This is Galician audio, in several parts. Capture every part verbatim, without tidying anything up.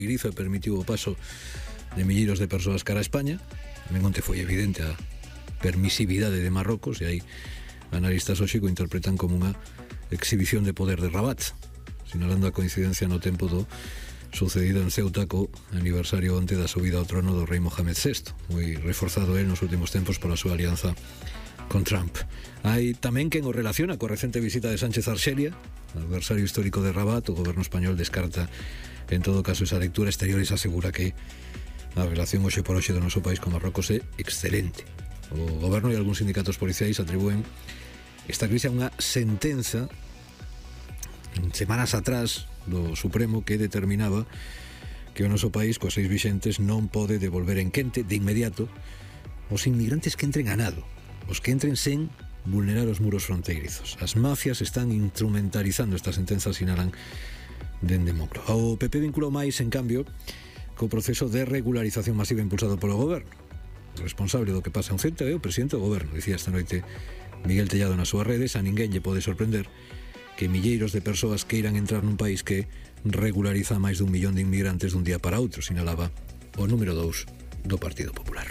Iriza permitiu o paso de milleiros de persoas cara a España. Tamén onte foi evidente a permisividade de Marrocos, e aí analistas hoxe o interpretan como unha exhibición de poder de Rabat, sinalando a coincidencia no tempo do sucedido en Ceuta co aniversario onte da subida ao trono do rei Mohamed sexto, moi reforzado el nos últimos tempos pola súa alianza con Trump. Hai tamén quen o relaciona coa recente visita de Sánchez a Arxelia, adversario histórico de Rabat. O goberno español descarta en todo caso esa lectura exterior e se asegura que a relación hoxe por hoxe do noso país con Marrocos é excelente. O goberno e algúns sindicatos policiais atribúen esta crise a unha sentenza semanas atrás do Supremo que determinaba que o noso país coas seis vixentes non pode devolver en quente de inmediato os inmigrantes que entren a nado, os que entren sen vulnerar os muros fronteirizos. As mafias están instrumentalizando esta sentenza, sinalan dende Moncloa. O P P vinculou máis, en cambio, co proceso de regularización masiva impulsado polo goberno. O responsable do que pasa en Ceuta é o presidente do goberno, dicía esta noite Miguel Tellado nas súas redes. A ninguén lle pode sorprender que milleiros de persoas queiran entrar nun país que regulariza máis dun millón de inmigrantes dun día para outro, sinalaba o número dous do Partido Popular.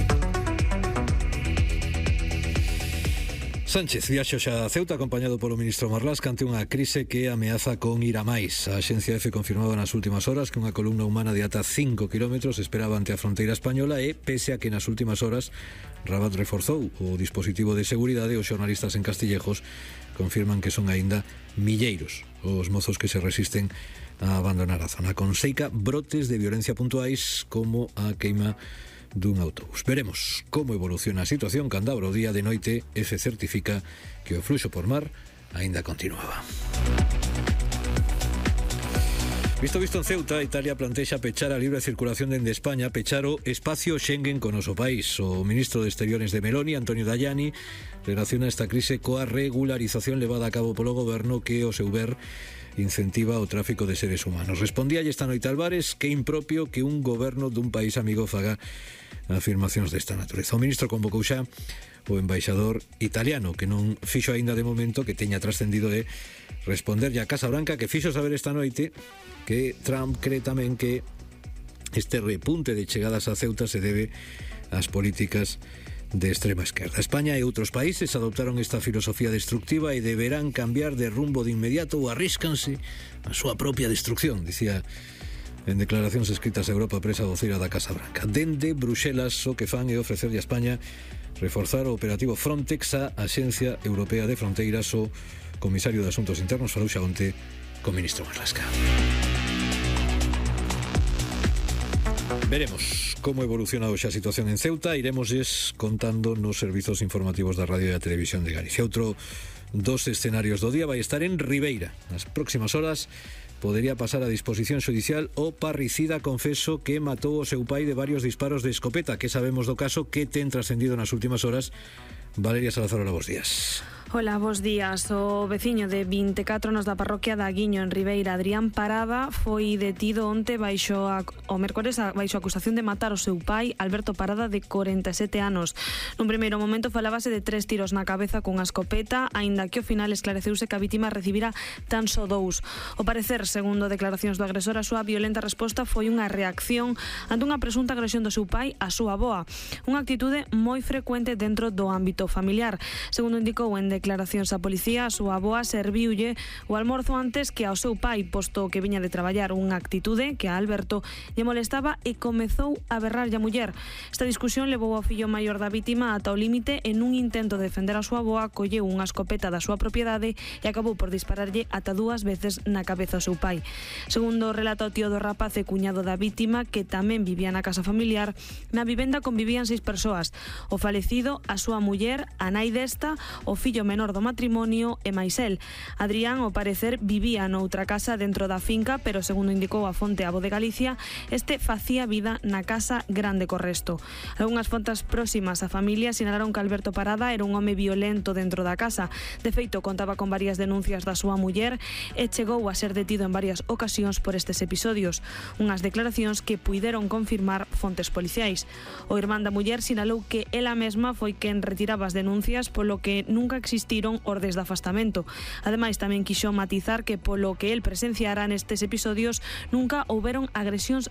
Sánchez viaxa xa a Ceuta acompañado polo ministro Marlaska ante unha crise que ameaza con ir a máis. A Axencia Efe confirmaba nas últimas horas que unha columna humana de ata cinco kilómetros esperaba ante a fronteira española e, pese a que nas últimas horas Rabat reforzou o dispositivo de seguridade, os xornalistas en Castillejos confirman que son aínda milleiros os mozos que se resisten a abandonar a zona, con seica brotes de violencia puntuais como a queima dun autobús. Veremos como evoluciona a situación cando abra o día. De noite, Efe certifica que o fluxo por mar aínda continuaba. Visto visto en Ceuta, Italia plantexa pechar a libre circulación dende España, pechar o espacio Schengen con o noso país. O ministro de Exteriores de Meloni, Antonio Tajani, relaciona esta crise coa regularización levada a cabo polo goberno que, o seu ver, incentiva o tráfico de seres humanos. Respondíalle esta noite Álvarez que é impropio que un goberno dun país amigo faga afirmacións desta natureza. O ministro convocou xa o embaixador italiano, que non fixo aínda de momento que teña trascendido de responderlle a Casa Branca, que fixo saber esta noite que Trump cree tamén que este repunte de chegadas a Ceuta se debe ás políticas de extrema esquerda. España e outros países adoptaron esta filosofía destructiva e deberán cambiar de rumbo de inmediato ou arríscanse a súa propia destrucción, dicía en declaracións escritas a Europa Presa voceira da Casa Branca. Dende Bruxelas o que fan é ofrecerlle a España reforzar o operativo Frontex, a Axencia Europea de Fronteiras. O comisario de Asuntos Internos falou xa onte co ministro Marlaska. Veremos como evoluciona hoxe a situación en Ceuta. Iremosles contando nos servizos informativos da Radio e da Televisión de Galicia. Outro dos escenarios do día vai estar en Ribeira. Nas próximas horas podería pasar a disposición xudicial o parricida confeso que matou o seu pai de varios disparos de escopeta. Que sabemos do caso? Que ten trascendido nas últimas horas? Valeria Salazar, hola, bos días. Hola, bos días. O veciño de vinte e catro anos da parroquia da Aguiño en Ribeira, Adrián Parada, foi detido onte baixo a, o mércores a, baixo a acusación de matar o seu pai, Alberto Parada, de corenta e sete anos. Nun primeiro momento falábase de tres tiros na cabeza cunha escopeta, aínda que ao final esclareceuse que a vítima recibira tan só dous. O parecer, segundo declaracións do agresor, a súa violenta resposta foi unha reacción ante unha presunta agresión do seu pai á súa avoa, unha actitude moi frecuente dentro do ámbito familiar. Segundo indicou en declaracións a policía, a súa avoa serviulle o almorzo antes que ao seu pai, posto que viña de traballar, unha actitude que a Alberto lle molestaba e comezou a berrarlle a muller. Esta discusión levou ao fillo maior da vítima ata o límite e nun intento de defender a súa avoa colleu unha escopeta da súa propiedade e acabou por dispararlle ata dúas veces na cabeza ao seu pai. Segundo relata o tío do rapaz e cuñado da vítima, que tamén vivía na casa familiar, na vivenda convivían seis persoas: o falecido, a súa muller, a nai desta, o fillo menor do matrimonio e máis el. Adrián, ao parecer, vivía noutra casa dentro da finca, pero segundo indicou a fonte A Voz de Galicia, este facía vida na casa grande co resto. Algunhas fontes próximas á familia sinalaron que Alberto Parada era un home violento dentro da casa. De feito, contaba con varias denuncias da súa muller e chegou a ser detido en varias ocasións por estes episodios. Unhas declaracións que puideron confirmar fontes policiais. O irmán da muller sinalou que ela mesma foi quen retiraba as denuncias, polo que nunca existiu existiron ordes de afastamento. Ademais, tamén quixo matizar que polo que el presenciara nestes episodios nunca houberon agresións